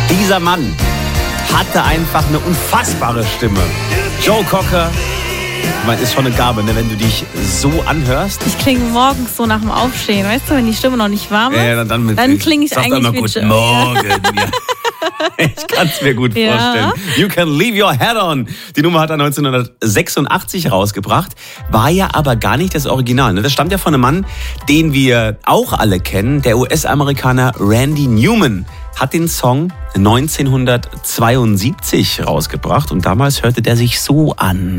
Dieser Mann hatte einfach eine unfassbare Stimme. Joe Cocker, ich meine, ist schon eine Gabe, ne, wenn du dich so anhörst. Ich klinge morgens so nach dem Aufstehen, weißt du, wenn die Stimme noch nicht warm ist, Ja, dann klinge ich eigentlich wie Guten Morgen. Ja. Ich kann es mir gut vorstellen. You Can Leave Your Head On. Die Nummer hat er 1986 rausgebracht, war ja aber gar nicht das Original. Das stammt ja von einem Mann, den wir auch alle kennen, der US-Amerikaner Randy Newman. Hat den Song 1972 rausgebracht und damals hörte der sich so an.